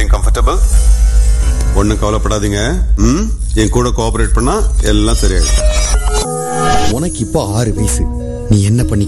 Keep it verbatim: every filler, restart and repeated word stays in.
getting comfortable? ஒன்னும் கவலைப்படாதீங்க. ம், என் கூட கோஆபரேட் பண்ணா எல்லாம் சரியாயிடும். உனக்கு இப்போ ஆறு வயசு. நீ என்ன பண்ணி